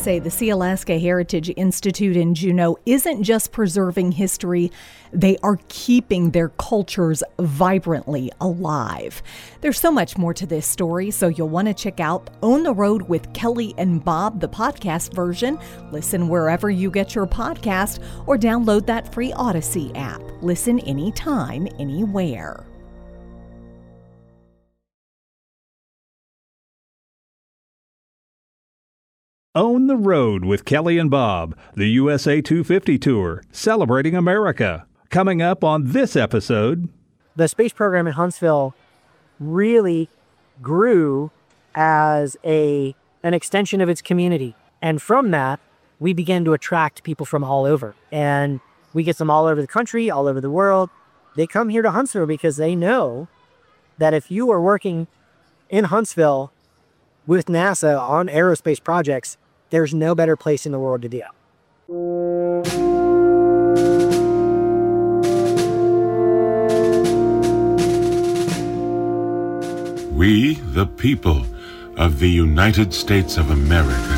say the Sealaska Heritage Institute in Juneau isn't just preserving history, they are keeping their cultures vibrantly alive. There's so much more to this story, so you'll want to check out On the Road with Kelly and Bob, the podcast version. Listen wherever you get your podcast or download that free Odyssey app. Listen anytime, anywhere. On the Road with Kelly and Bob, the USA 250 Tour, celebrating America. Coming up on this episode. The space program in Huntsville really grew as an extension of its community. And from that, we began to attract people from all over. And we get them all over the country, all over the world. They come here to Huntsville because they know that if you are working in Huntsville with NASA on aerospace projects, there's no better place in the world to do it. We, the people of the United States of America,